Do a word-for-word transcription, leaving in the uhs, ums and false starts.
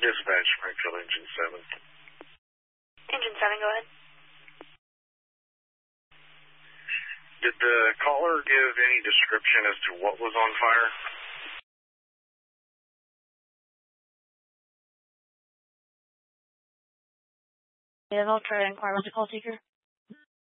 Dispatch, Springfield, Engine seven. Engine seven, go ahead. Did the caller give any description as to what was on fire? Yeah, I'll try to inquire with the call taker.